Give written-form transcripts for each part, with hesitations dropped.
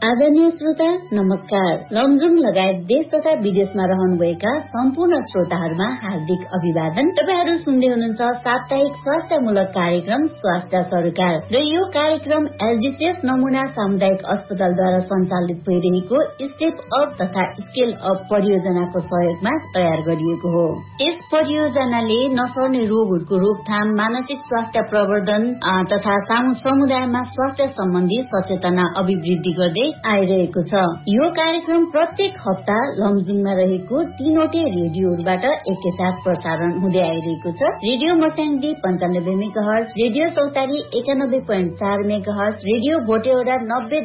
आदरणीय श्रोता नमस्कार। लमजुङ लगायत देश तथा विदेशमा रहनुभएका सम्पूर्ण श्रोताहरूमा हार्दिक अभिवादन। तपाईहरू सुन्दै हुनुहुन्छ साप्ताहिक स्वास्थ्यमूलक कार्यक्रम स्वास्थ्य सरकार र यो कार्यक्रम एलजीसीएस नमुना सामुदायिक अस्पतालद्वारा सञ्चालित भइरहेको स्टेप अप तथा स्केल अप परियोजनाको सहयोगमा तयार गरिएको हो। यस परियोजनाले नसर्ने रोगहरूको रोकथाम, मानसिक स्वास्थ्य प्रवर्धन तथा समुदायमा स्वास्थ्य सम्बन्धी सचेतना अभिवृद्धि गर्दै आइरहेको छ। यो कार्यक्रम प्रत्येक हप्ता लमजुङमा रहेको तीनवटै रेडियोहरूबाट एकैसाथ प्रसारण हुँदै आइरहेको छ। रेडियो मर्स्याङदी 95 मेगाहर्ज, रेडियो चौतारी 91.4 मेगाहर्ज, रेडियो भोटेओडा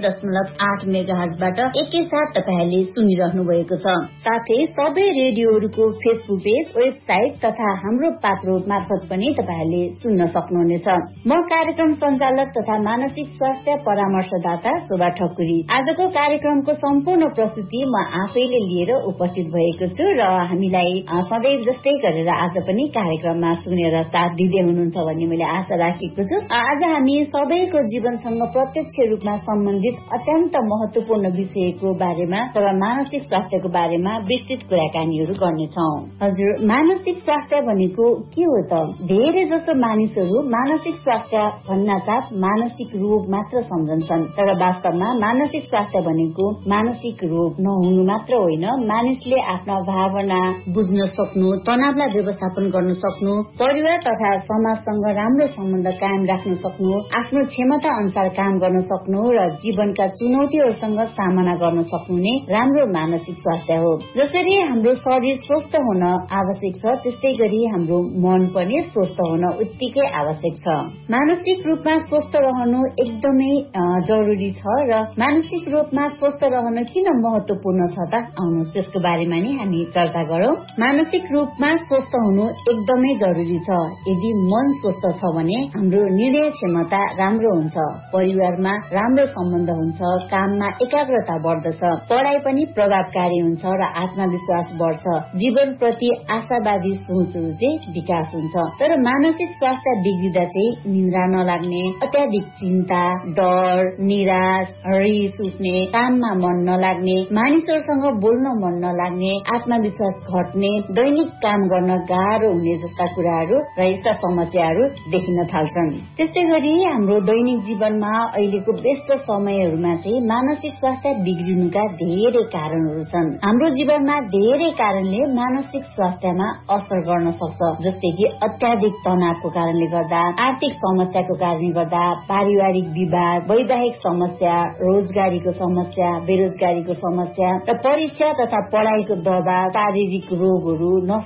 90.8 मेगाहर्जबाट एकैसाथ तपाईहरूले सुनिरहनु भएको छ। साथै सबै रेडियोहरूको फेसबुक पेज, वेबसाइट तथा हाम्रो पात्रो मार्फत पनि तपाईहरूले सुन्न सक्नुहुनेछ। म कार्यक्रम सञ्चालक तथा मानसिक स्वास्थ्य परामर्शदाता शोभा ठकुरी। आजको कार्यक्रमको सम्पूर्ण प्रस्तुति म आफैले लिएर उपस्थित भएको छु र हामीलाई सधैँ जस्तै गरेर आज पनि कार्यक्रममा सुनेर साथ दिँदै हुनुहुन्छ भन्ने मैले आशा राखेको छु। आज हामी सबैको जीवनसँग प्रत्यक्ष रूपमा सम्बन्धित अत्यन्त महत्वपूर्ण विषयको बारेमा अथवा मानसिक स्वास्थ्यको बारेमा विस्तृत कुराकानीहरू गर्नेछौँ। हजुर, मानसिक स्वास्थ्य भनेको के हो त? धेरै जसो मानिसहरू मानसिक स्वास्थ्य भन्नासाथ मानसिक रोग मात्र सम्झन्छन्, तर वास्तवमा मानसिक स्वास्थ्य भनेको मानसिक रोग नहुनु मात्र होइन, मानिसले आफ्ना भावना बुझ्न सक्नु, तनावलाई व्यवस्थापन गर्न सक्नु, परिवार तथा समाजसँग राम्रो सम्बन्ध कायम राख्न सक्नु, आफ्नो क्षमता अनुसार काम गर्न सक्नु र जीवनका चुनौतीहरूसँग सामना गर्न सक्नु नै राम्रो मानसिक स्वास्थ्य हो। जसरी हाम्रो शरीर स्वस्थ हुन आवश्यक छ, त्यस्तै गरी हाम्रो मन पनि स्वस्थ हुन उत्तिकै आवश्यक छ। मानसिक रूपमा स्वस्थ रहनु एकदमै जरुरी छ र मानसिक रूपमा स्वस्थ रहन किन महत्वपूर्ण छ त? आउनुहोस् त्यसको बारेमा नि हामी चर्चा गरौँ। मानसिक रूपमा स्वस्थ हुनु एकदमै जरुरी छ। यदि मन स्वस्थ छ भने हाम्रो निर्णय क्षमता राम्रो हुन्छ, परिवारमा राम्रो सम्बन्ध हुन्छ, काममा एकाग्रता बढ्दछ, पढाइ पनि प्रभावकारी हुन्छ र आत्मविश्वास बढ्छ, जीवन प्रति आशावादी सोचहरू चाहिँ विकास हुन्छ। तर मानसिक स्वास्थ्य बिग्रिँदा चाहिँ निद्रा नलाग्ने, अत्याधिक चिन्ता, डर, निराश, रिस उठ्ने, काममा मन नलाग्ने, मानिसहरूसँग बोल्न मन नलाग्ने, आत्मविश्वास घट्ने, दैनिक काम गर्न गाह्रो हुने जस्ता कुराहरू र यस्ता समस्याहरू देखिन थाल्छन्। त्यस्तै गरी हाम्रो दैनिक जीवनमा अहिलेको व्यस्त समयहरूमा चाहिँ मानसिक स्वास्थ्य बिग्रिनुका धेरै कारणहरू छन्। हाम्रो जीवनमा धेरै कारणले मानसिक स्वास्थ्यमा असर गर्न सक्छ, जस्तै कि अत्याधिक तनावको कारणले गर्दा, आर्थिक समस्याको कारणले गर्दा, पारिवारिक विवाद, वैवाहिक समस्या, रोजगारीको समस्या, बेरोजगारीको समस्या र परीक्षा तथा पढाइको दबाव, शारीरिक रोगहरू,